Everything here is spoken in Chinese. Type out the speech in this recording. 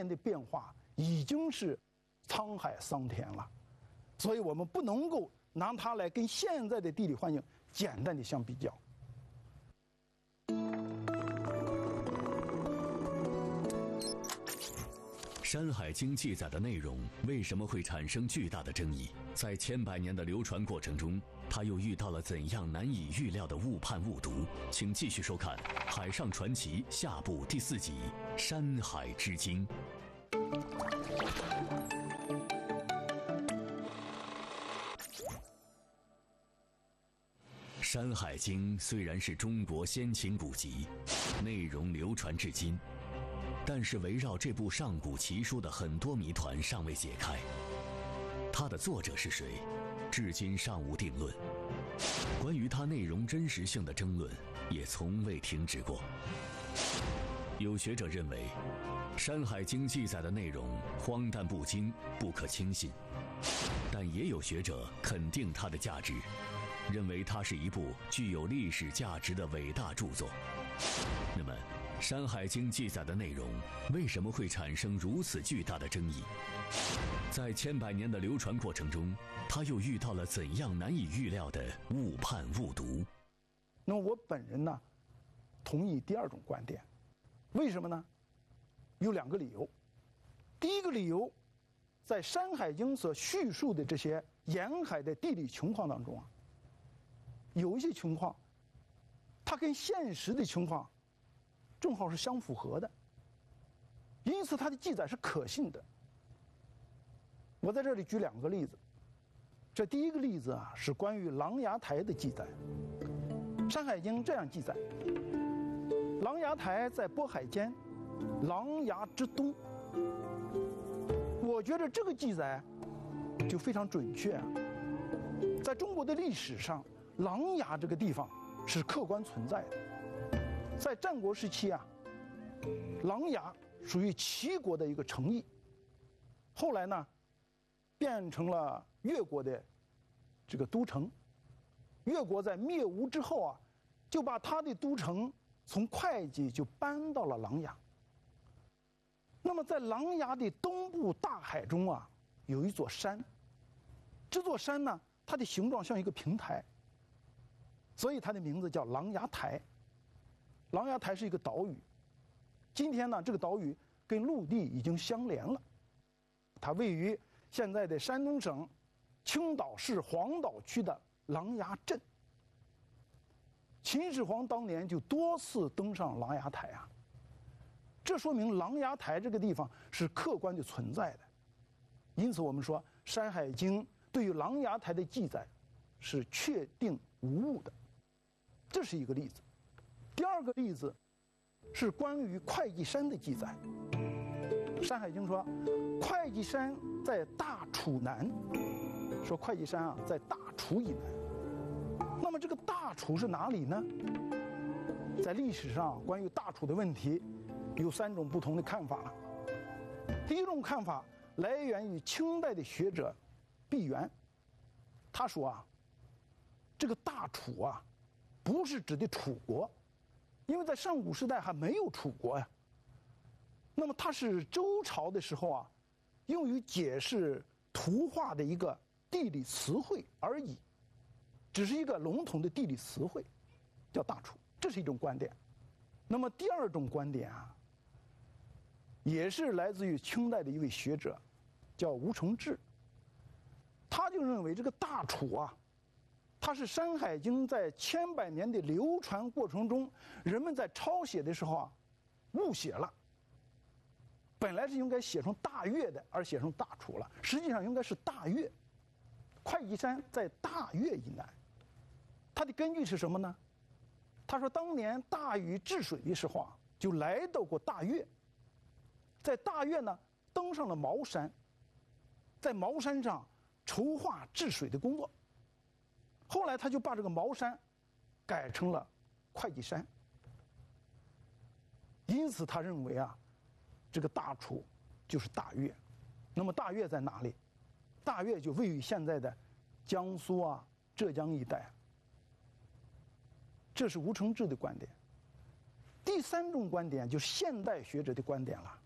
的变化已经是沧海桑田了，所以我们不能够拿它来跟现在的地理环境简单的相比较。 《山海经》记载的内容为什么会产生巨大的争议？在千百年的流传过程中，它又遇到了怎样难以预料的误判误读？请继续收看《海上传奇》下部第4集《山海之经》。《山海经》虽然是中国先秦古籍，内容流传至今，但是围绕这部上古奇书的很多谜团尚未解开。它的作者是谁，至今尚无定论。关于它内容真实性的争论也从未停止过。有学者认为，《山海经》记载的内容荒诞不经，不可轻信，但也有学者肯定它的价值，认为它是一部具有历史价值的伟大著作。那么，《山海经》记载的内容为什么会产生如此巨大的争议？在千百年的流传过程中，它又遇到了怎样难以预料的误判误读？ 那么我本人呢，同意第二种观点。为什么呢？有2个理由。第一个理由，在《山海经》所叙述的这些沿海的地理情况当中啊，有一些情况，它跟现实的情况正好是相符合的，因此它的记载是可信的。我在这里举2个例子。这第一个例子啊，是关于琅琊台的记载。《山海经》这样记载：琅琊台在渤海间，琅琊之东。我觉得这个记载就非常准确啊。在中国的历史上，琅琊这个地方是客观存在的。在战国时期啊，琅琊属于齐国的一个城邑，后来呢，变成了越国的这个都城。越国在灭吴之后啊，就把他的都城从会稽就搬到了琅琊。那么在琅琊的东部大海中啊，有一座山，这座山呢，它的形状像一个平台，所以它的名字叫琅琊台。琅琊台是一个岛屿，今天呢，这个岛屿跟陆地已经相连了。它位于现在的山东省青岛市黄岛区的琅琊镇。秦始皇当年就多次登上琅琊台啊，这说明琅琊台这个地方是客观的存在的。因此我们说《山海经》对于琅琊台的记载是确定无误的，这是一个例子。第二个例子是关于会稽山的记载。《山海经》说会稽山在大楚南，说会稽山啊在大楚以南。那么这个大楚是哪里呢？在历史上关于大楚的问题有3种不同的看法了。第一种看法来源于清代的学者毕沅，他说啊，这个大楚啊不是指的楚国，因为在上古时代还没有楚国呀。那么它是周朝的时候啊，用于解释图画的一个地理词汇而已，只是一个笼统的地理词汇，叫大楚，这是一种观点。那么第二种观点啊，也是来自于清代的一位学者，叫吴承志。他就认为这个大楚啊，它是《山海经》在千百年的流传过程中，人们在抄写的时候啊，误写了。本来是应该写成大越的，而写成大楚了，实际上应该是大越。会稽山在大越以南。它的根据是什么呢？他说当年大禹治水的时候啊，就来到过大越，在大越呢登上了茅山，在茅山上筹划治水的工作。后来他就把这个茅山改成了会稽山。因此他认为啊，这个大楚就是大越。那么大越在哪里？大越就位于现在的江苏啊、浙江一带。这是吴承志的观点。第3种观点就是现代学者的观点了。